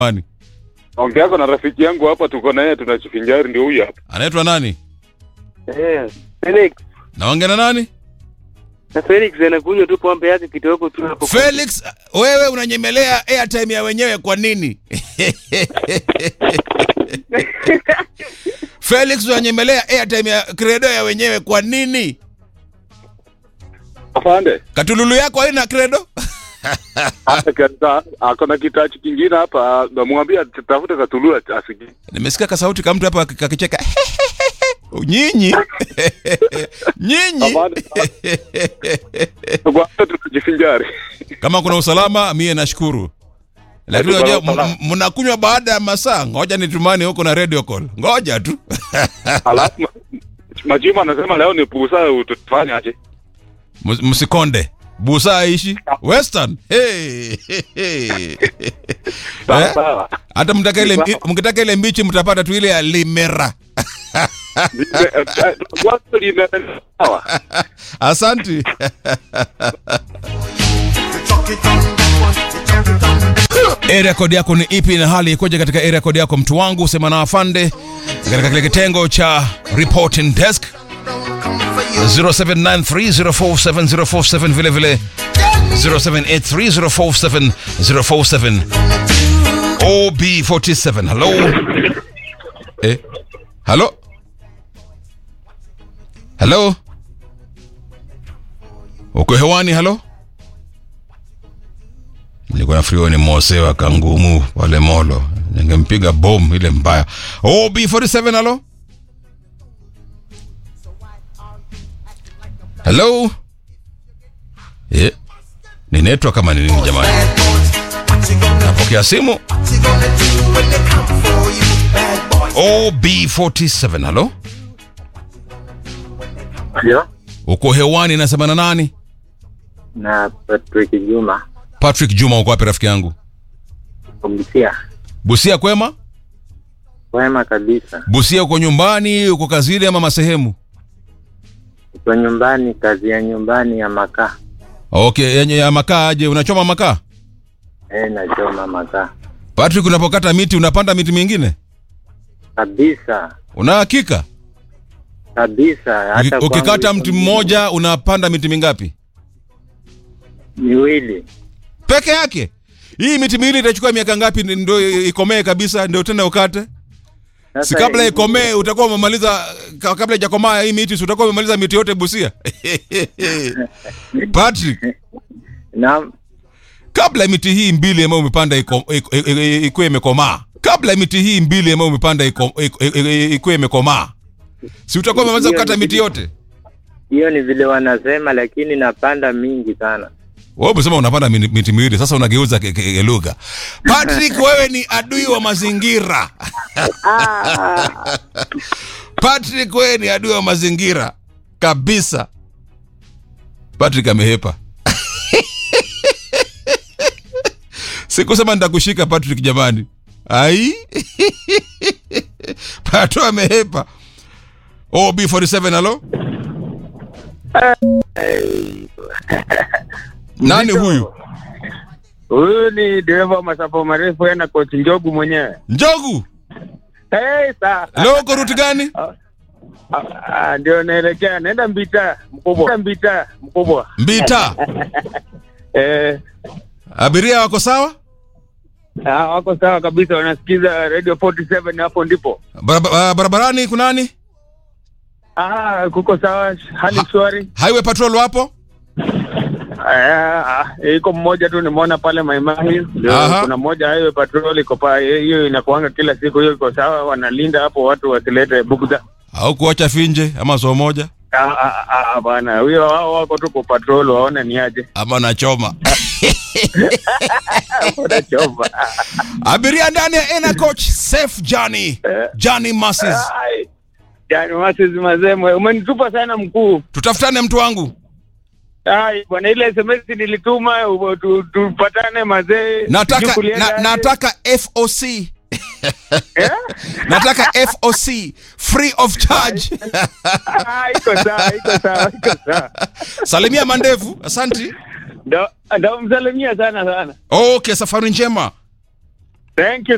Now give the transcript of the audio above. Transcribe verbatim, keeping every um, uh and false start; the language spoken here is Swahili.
Nani? Ongea na rafiki yangu hapa, tuko naye tunachifinjari, ndio huyu hapa. Anaitwa nani? Eh, Felix. Naongea na nani? Na Felix anakunywa tu pombe yake kidogo tu hapo. Felix, wewe unanyemelea airtime ya wenyewe kwa nini? Felix unanyemelea airtime ya credo ya wenyewe kwa nini? Afande. Katululu yako haina credo? Hata kata akona kitachi kingine hapa, namwambia tafuta katululu asiji. Nimesikia ka sauti kama mtu hapa kakicheka. Nyinyi. Nyinyi. Kwa sababu tunajifinjari. Kama kuna usalama mimi nashukuru. Lakini unajua mnakunywa baada ya masaa. Ngoja nitumani huko na radio call. Ngoja tu. Alafu Majima anasema leo ni pusa, utafanya aje? Msikonde. Busa aishi Western. Hey, hey, hey. Sawa. Hata mtaka ile mkitaka ile mbichi mtapata tu ile ya Limera. Watu Limera. Asante. Area code yako ni ipi na hali ikoje katika area code yako mtu wangu? Sema na afande katika kile kitengo cha reporting desk zero seven nine three zero four seven zero four seven, vile vile zero seven eight three zero four seven zero four seven. O B forty-seven. Hello. Eh. Hello. Hello. Uko hewani? Hello. Nilikuwa nafikiri ni Mose wa Kangumu wale Molo. Ningempiga bomb ile mbaya. O B forty-seven. Hello. Hello. Eh. Ni network kama ni nini jamani? Napokea simu. O B forty-seven. Hello. Hello. Uko hewani, nasema na nani? Na Patrick Juma. Patrick Juma, uko wapi rafiki yangu? Busia. Busia kwema? Kwema kabisa. Busia uko nyumbani, uko kazini ama masehemu? Uko nyumbani, kazi ya nyumbani ya makaa. Okay, ya, ya makaa aje? Unachoma makaa? Eh, nachoma makaa. Patrick, unapokata miti unapanda miti mingine? Kabisa. Una hakika? Kabisa. Hata ukikata mti mmoja unapanda miti mingapi? Miwili. Peke yake? Hii miti miwili itachukua miaka ngapi ndio ikomee kabisa ndio tena ukate? Si kabla ikomee utakuwa umemaliza, kabla haijakomaa hii miti utakuwa umemaliza miti yote Busia. Patrick. Naam. Kabla miti hii mbili ambayo umepanda iko imekomaa. Kabla miti hii mbili ambayo umepanda iko imekomaa. Si utakuwa umemaliza kukata miti yote? Hiyo ni vile wanasema, lakini napanda mingi sana. Wewe unasema unapanda miti miwili, sasa unageuza lugha. Patrick, wewe ni adui wa mazingira. Patrick, wewe ni adui wa mazingira kabisa. Patrick amehepa. Sikusema nitakushika Patrick jamani. Ai. Pato amehepa. O B forty-seven. Hello. Nani huyu? Huyu ni dereva masafa marefu yana coach Njogu mwenyewe. Njogu? Eh, saa. Leo uko ruti gani? Ah, ndio naelekea naenda Mbita, mkubwa. Mbita, mkubwa. Mbita. Eh. Abiria wako sawa? Ah, wako sawa kabisa, wanasikiza Radio forty-seven hapo ndipo. Barabarani kuna nani? Ah, kuko sawa, hali shwari. Highway patrol wapo? Ah, iko mmoja tu nimeona pale Maimahi. Kuna mmoja highway patrol iko pale, hiyo inakuanga kila siku, hiyo iko sawa, wanalinda hapo watu wasilete bugudha. Au kuacha finje ama soo moja? Ah ah ah bana, huyo wao wako tu kwa patrol waone ni aje. Ama nachoma. Nachoma. Abiria ndani ya Ena Coach safe journey. Johnny Masses. Johnny Masses mazemwe, umenitupa sana mkuu. Tutafutane mtu wangu. Ai bwana, ile S M S nilituma tupatane mazee. Nataka na, nataka F O C. Eh? Nataka F O C free of charge. Ah, iko sawa, iko sawa, iko sawa. Salimia mandevu, asante. Ndio, ndio msalimia sana sana. Okay, safari njema. Thank you.